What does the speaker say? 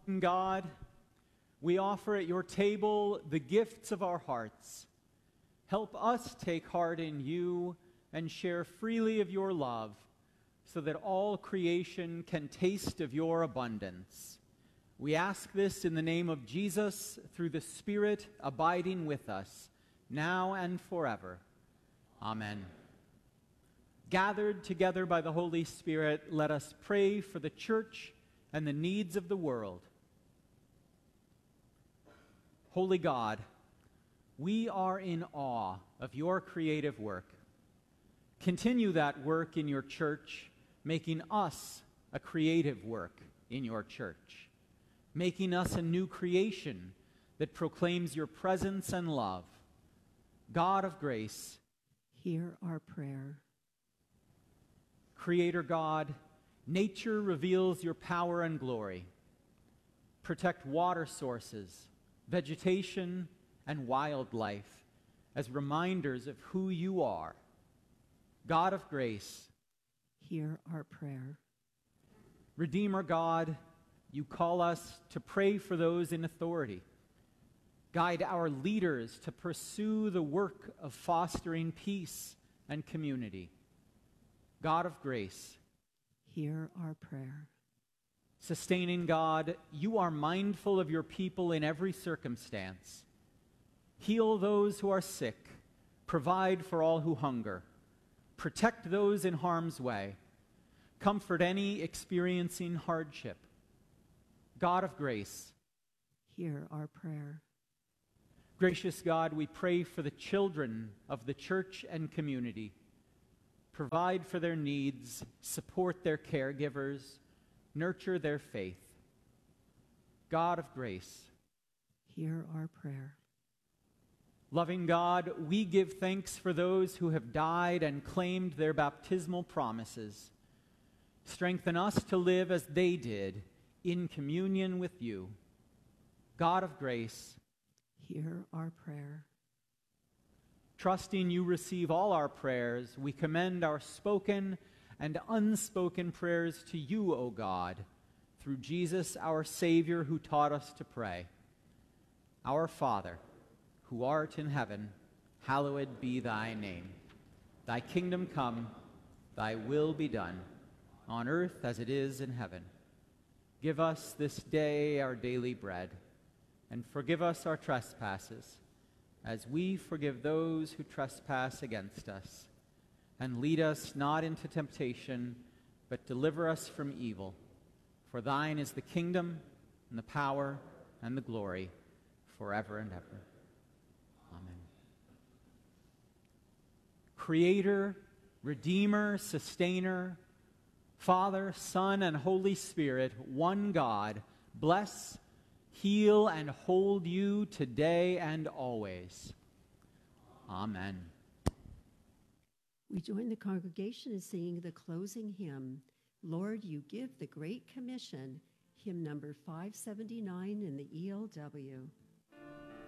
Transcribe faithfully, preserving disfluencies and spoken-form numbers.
God, we offer at your table the gifts of our hearts. Help us take heart in you and share freely of your love, so that all creation can taste of your abundance. We ask this in the name of Jesus, through the Spirit abiding with us, now and forever. Amen. Gathered together by the Holy Spirit, let us pray for the church and the needs of the world. Holy God, we are in awe of your creative work. Continue that work in your church, making us a creative work in your church, making us a new creation that proclaims your presence and love. God of grace, hear our prayer. Creator God, nature reveals your power and glory. Protect water sources, vegetation, and wildlife as reminders of who you are. God of grace, hear our prayer. Redeemer God, you call us to pray for those in authority. Guide our leaders to pursue the work of fostering peace and community. God of grace, hear our prayer. Sustaining God, you are mindful of your people in every circumstance. Heal those who are sick, provide for all who hunger, protect those in harm's way, comfort any experiencing hardship. God of grace, hear our prayer. Gracious God, we pray for the children of the church and community. Provide for their needs, support their caregivers, nurture their faith. God of grace, hear our prayer. Loving God, we give thanks for those who have died and claimed their baptismal promises. Strengthen us to live as they did, in communion with you. God of grace, hear our prayer. Trusting you receive all our prayers, we commend our spoken and unspoken prayers to you, O God, through Jesus, our Savior, who taught us to pray. Our Father, who art in heaven, hallowed be thy name. Thy kingdom come, thy will be done, on earth as it is in heaven. Give us this day our daily bread, and forgive us our trespasses, as we forgive those who trespass against us. And lead us not into temptation, but deliver us from evil. For thine is the kingdom, and the power, and the glory, forever and ever. Amen. Creator, Redeemer, Sustainer, Father, Son, and Holy Spirit, one God, bless, heal, and hold you today and always. Amen. We join the congregation in singing the closing hymn, Lord, You Give the Great Commission, hymn number five seventy-nine in the E L W.